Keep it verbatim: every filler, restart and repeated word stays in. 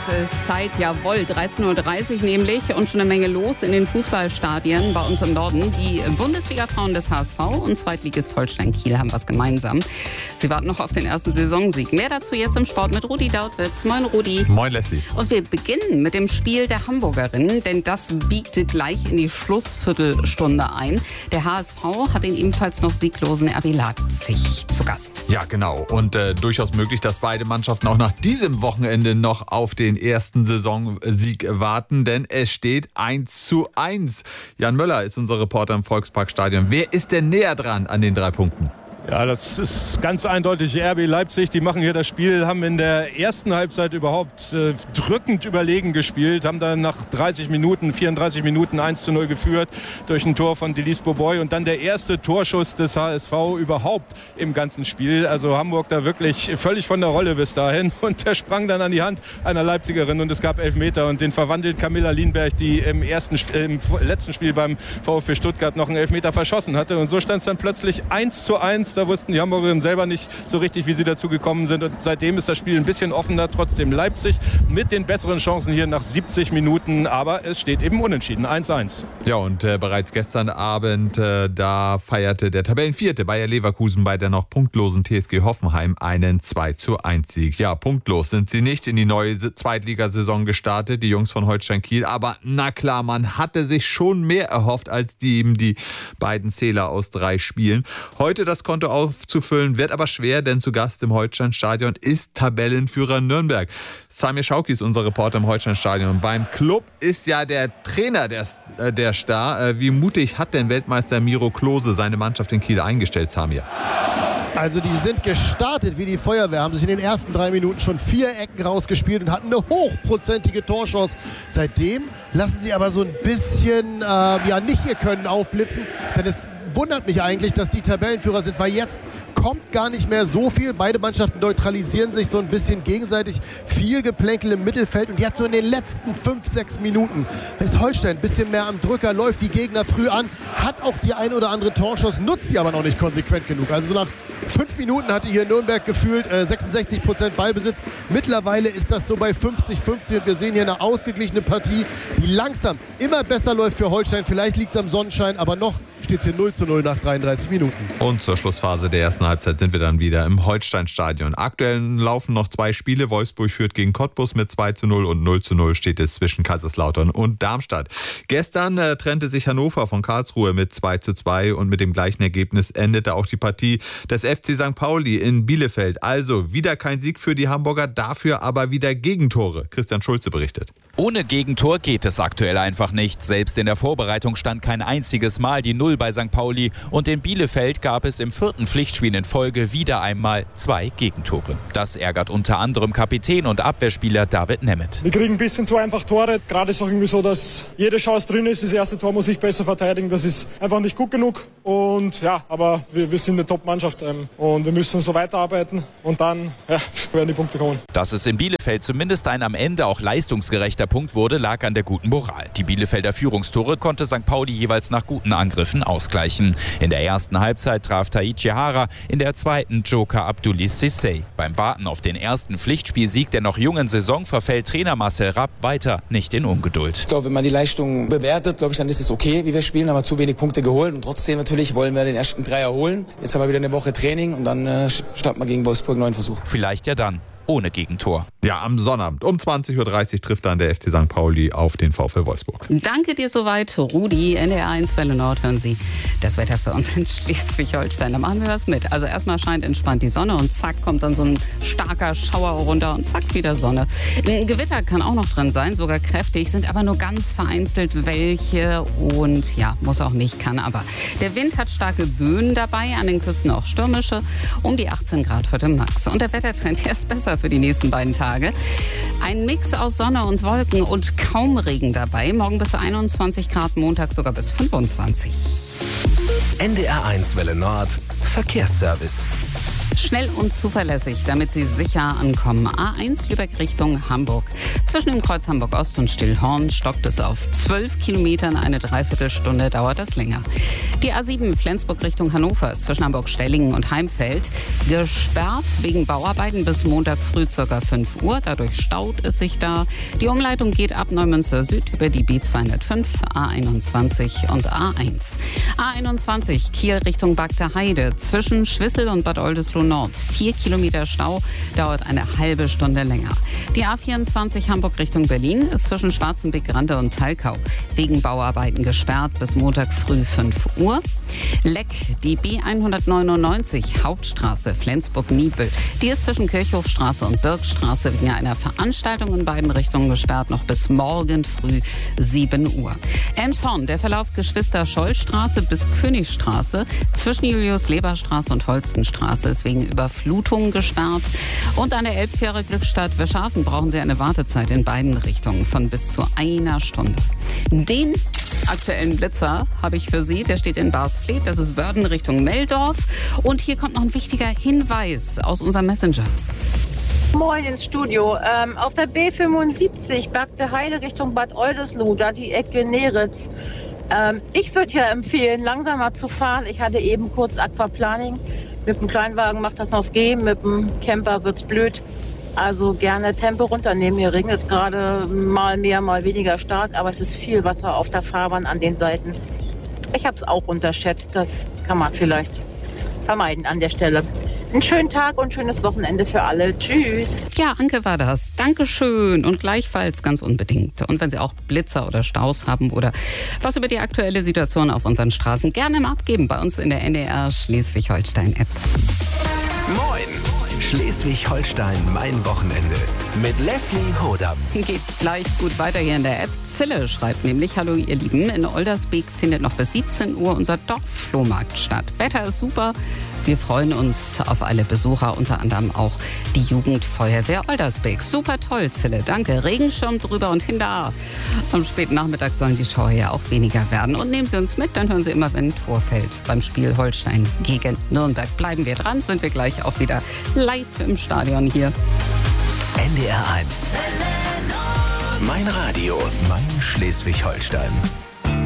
ist Zeit, jawohl, dreizehn Uhr dreißig nämlich und schon eine Menge los in den Fußballstadien bei uns im Norden. Die Bundesliga-Frauen des H S V und Zweitligist Holstein Kiel haben was gemeinsam. Sie warten noch auf den ersten Saisonsieg. Mehr dazu jetzt im Sport mit Rudi Dautwitz. Moin Rudi. Moin Leslie. Und wir beginnen mit dem Spiel der Hamburgerinnen, denn das biegte gleich in die Schlussviertelstunde ein. Der H S V hat den ebenfalls noch sieglosen R B Leipzig zu Gast. Ja, genau. Und äh, durchaus möglich, dass beide Mannschaften auch nach diesem Wochenende noch auf den ersten Saisonsieg warten, denn es steht eins zu eins. Jan Möller ist unser Reporter im Volksparkstadion. Wer ist denn näher dran an den drei Punkten? Ja, das ist ganz eindeutig R B Leipzig. Die machen hier das Spiel, haben in der ersten Halbzeit überhaupt äh, drückend überlegen gespielt, haben dann nach dreißig Minuten, vierunddreißig Minuten eins zu null geführt durch ein Tor von Delis Boboy und dann der erste Torschuss des H S V überhaupt im ganzen Spiel. Also Hamburg da wirklich völlig von der Rolle bis dahin und der sprang dann an die Hand einer Leipzigerin und es gab Elfmeter und den verwandelt Camilla Lienberg, die im, ersten, äh, im letzten Spiel beim VfB Stuttgart noch einen Elfmeter verschossen hatte und so stand es dann plötzlich eins zu eins. Da wussten die Hamburgerinnen selber nicht so richtig, wie sie dazu gekommen sind. Und seitdem ist das Spiel ein bisschen offener. Trotzdem Leipzig mit den besseren Chancen hier nach siebzig Minuten. Aber es steht eben unentschieden. eins eins. Ja, und äh, bereits gestern Abend, äh, da feierte der Tabellenvierte Bayer Leverkusen bei der noch punktlosen T S G Hoffenheim einen zwei zu eins Sieg. Ja, punktlos sind sie nicht in die neue Zweitligasaison gestartet, die Jungs von Holstein Kiel. Aber na klar, man hatte sich schon mehr erhofft als die, eben die beiden Zähler aus drei Spielen. Heute das Konto aufzufüllen, wird aber schwer, denn zu Gast im Holsteinstadion ist Tabellenführer Nürnberg. Samir Schauki ist unser Reporter im Holsteinstadion. Beim Club ist ja der Trainer der, äh, der Star. Wie mutig hat denn Weltmeister Miro Klose seine Mannschaft in Kiel eingestellt, Samir? Also die sind gestartet wie die Feuerwehr, haben sich in den ersten drei Minuten schon vier Ecken rausgespielt und hatten eine hochprozentige Torchance. Seitdem lassen sie aber so ein bisschen äh, ja, nicht ihr Können aufblitzen, denn es wundert mich eigentlich, dass die Tabellenführer sind, weil jetzt kommt gar nicht mehr so viel. Beide Mannschaften neutralisieren sich so ein bisschen gegenseitig. Viel Geplänkel im Mittelfeld und jetzt so in den letzten fünf, sechs Minuten ist Holstein ein bisschen mehr am Drücker, läuft die Gegner früh an, hat auch die ein oder andere Torschuss, nutzt die aber noch nicht konsequent genug. Also so nach fünf Minuten hatte hier Nürnberg gefühlt äh, sechsundsechzig Prozent Ballbesitz. Mittlerweile ist das so bei fünfzig fünfzig und wir sehen hier eine ausgeglichene Partie, die langsam immer besser läuft für Holstein. Vielleicht liegt es am Sonnenschein, aber noch steht es hier null zu null nach dreiunddreißig Minuten. Und zur Schlussphase der ersten Halbzeit sind wir dann wieder im Holsteinstadion. Aktuell laufen noch zwei Spiele. Wolfsburg führt gegen Cottbus mit zwei zu null und null zu null steht es zwischen Kaiserslautern und Darmstadt. Gestern äh, trennte sich Hannover von Karlsruhe mit zwei zu zwei und mit dem gleichen Ergebnis endete auch die Partie des F C Sankt Pauli in Bielefeld. Also wieder kein Sieg für die Hamburger, dafür aber wieder Gegentore. Christian Schulze berichtet. Ohne Gegentor geht es aktuell einfach nicht. Selbst in der Vorbereitung stand kein einziges Mal die Null bei Sankt Pauli. Und in Bielefeld gab es im vierten Pflichtspiel in Folge wieder einmal zwei Gegentore. Das ärgert unter anderem Kapitän und Abwehrspieler David Nemeth. Wir kriegen ein bisschen zu einfach Tore. Gerade ist auch irgendwie so, dass jede Chance drin ist. Das erste Tor muss ich besser verteidigen. Das ist einfach nicht gut genug. Und ja, aber wir, wir sind eine Top-Mannschaft. Ähm, und wir müssen so weiterarbeiten. Und dann ja, werden die Punkte kommen. Dass es in Bielefeld zumindest ein am Ende auch leistungsgerechter Punkt wurde, lag an der guten Moral. Die Bielefelder Führungstore konnte Sankt Pauli jeweils nach guten Angriffen ausgleichen. In der ersten Halbzeit traf Taichi Hara, in der zweiten Joker Abdulis Sissay. Beim Warten auf den ersten Pflichtspielsieg der noch jungen Saison verfällt Trainer Marcel Rapp weiter nicht in Ungeduld. Ich glaube, wenn man die Leistung bewertet, glaube ich, dann ist es okay, wie wir spielen. Haben wir zu wenig Punkte geholt und trotzdem natürlich wollen wir den ersten Dreier holen. Jetzt haben wir wieder eine Woche Training und dann äh, starten wir gegen Wolfsburg einen neuen Versuch. Vielleicht ja dann ohne Gegentor. Ja, am Sonnabend um zwanzig Uhr dreißig trifft dann der F C Sankt Pauli auf den VfL Wolfsburg. Danke dir soweit, Rudi. N D R eins Welle Nord hören Sie das Wetter für uns in Schleswig-Holstein. Da machen wir was mit. Also erstmal scheint entspannt die Sonne und zack kommt dann so ein starker Schauer runter und zack wieder Sonne. Ein Gewitter kann auch noch drin sein, sogar kräftig, sind aber nur ganz vereinzelt welche und ja, muss auch nicht, kann aber. Der Wind hat starke Böen dabei, an den Küsten auch stürmische, um die achtzehn Grad heute max. Und der Wettertrend, der ist besser für die nächsten beiden Tage. Ein Mix aus Sonne und Wolken und kaum Regen dabei. Morgen bis einundzwanzig Grad, Montag sogar bis fünfundzwanzig. N D R eins Welle Nord Verkehrsservice. Schnell und zuverlässig, damit Sie sicher ankommen. A eins Lübeck Richtung Hamburg. Zwischen dem Kreuz Hamburg Ost und Stillhorn stockt es auf zwölf Kilometern. Eine Dreiviertelstunde dauert das länger. Die A sieben Flensburg Richtung Hannover ist zwischen Hamburg-Stellingen und Heimfeld gesperrt wegen Bauarbeiten bis Montag früh ca. fünf Uhr. Dadurch staut es sich da. Die Umleitung geht ab Neumünster Süd über die B zweihundertfünf, A einundzwanzig und A eins. A einundzwanzig Kiel Richtung Bagter Heide. Zwischen Schwissel und Bad Oldesloe Nord. Vier Kilometer Stau, dauert eine halbe Stunde länger. Die A vierundzwanzig Hamburg Richtung Berlin ist zwischen Schwarzenbeck, Rande und Talkau wegen Bauarbeiten gesperrt bis Montag früh fünf Uhr. Leck, die B hundertneunundneunzig Hauptstraße Flensburg-Niebüll. Die ist zwischen Kirchhofstraße und Birkstraße wegen einer Veranstaltung in beiden Richtungen gesperrt, noch bis morgen früh sieben Uhr. Elmshorn, der Verlauf Geschwister-Scholl-Straße bis Königstraße zwischen Julius-Leber-Straße und Holstenstraße ist wegen Überflutung gesperrt. Und an der Elbfähre Glückstadt-Wischhafen brauchen Sie eine Wartezeit in beiden Richtungen von bis zu einer Stunde. Den aktuellen Blitzer habe ich für Sie, der steht in Barsfleet, das ist Wörden Richtung Meldorf. Und hier kommt noch ein wichtiger Hinweis aus unserem Messenger. Moin ins Studio. Ähm, auf der B fünfundsiebzig Bagte Heide Richtung Bad Oldesloe, da die Ecke Neritz. Ähm, ich würde ja empfehlen, langsamer zu fahren. Ich hatte eben kurz Aquaplaning. Mit dem Kleinwagen macht das noch das Gehen, mit dem Camper wird's blöd. Also gerne Tempo runternehmen. Hier regnet es gerade mal mehr, mal weniger stark, aber es ist viel Wasser auf der Fahrbahn an den Seiten. Ich habe es auch unterschätzt. Das kann man vielleicht vermeiden an der Stelle. Einen schönen Tag und schönes Wochenende für alle. Tschüss. Ja, Anke war das. Dankeschön und gleichfalls ganz unbedingt. Und wenn Sie auch Blitzer oder Staus haben oder was über die aktuelle Situation auf unseren Straßen, gerne mal abgeben bei uns in der N D R Schleswig-Holstein-App. Moin! Schleswig-Holstein, mein Wochenende. Mit Leslie Hodam. Geht gleich gut weiter hier in der App. Zille schreibt nämlich: Hallo ihr Lieben, in Oldersbeek findet noch bis siebzehn Uhr unser Dorfflohmarkt statt. Wetter ist super. Wir freuen uns auf alle Besucher, unter anderem auch die Jugendfeuerwehr Oldersbeek. Super toll, Zille, danke. Regenschirm drüber und hinter. Am späten Nachmittag sollen die Schauer ja auch weniger werden. Und nehmen Sie uns mit, dann hören Sie immer, wenn ein Tor fällt. Beim Spiel Holstein gegen Nürnberg. Bleiben wir dran, sind wir gleich auch wieder live im Stadion hier. N D R eins. Mein Radio, mein Schleswig-Holstein.